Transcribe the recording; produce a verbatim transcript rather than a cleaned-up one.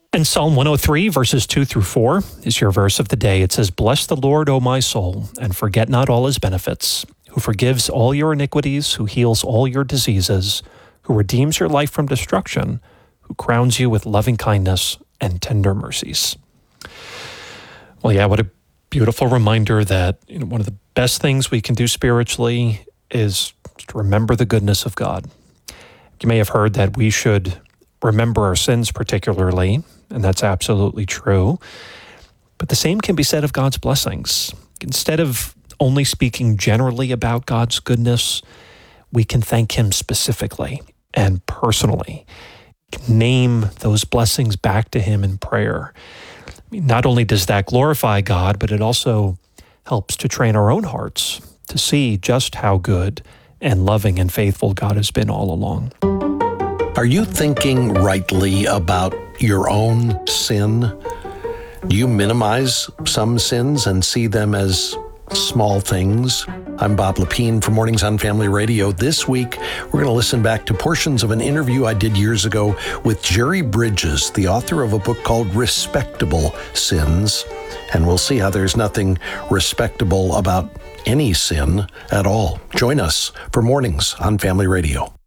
And Psalm one oh three, verses two through four is your verse of the day. It says, "Bless the Lord, O my soul, and forget not all his benefits, who forgives all your iniquities, who heals all your diseases, who redeems your life from destruction, who crowns you with loving kindness and tender mercies." Well, yeah, what a beautiful reminder that, you know, one of the best things we can do spiritually is to remember the goodness of God. You may have heard that we should remember our sins particularly, and that's absolutely true. But the same can be said of God's blessings. Instead of only speaking generally about God's goodness, we can thank him specifically and personally. Name those blessings back to him in prayer. I mean, not only does that glorify God, but it also helps to train our own hearts to see just how good and loving and faithful God has been all along. Are you thinking rightly about your own sin? Do you minimize some sins and see them as small things? I'm Bob Lepine for Mornings on Family Radio. This week, we're going to listen back to portions of an interview I did years ago with Jerry Bridges, the author of a book called Respectable Sins. And we'll see how there's nothing respectable about any sin at all. Join us for Mornings on Family Radio.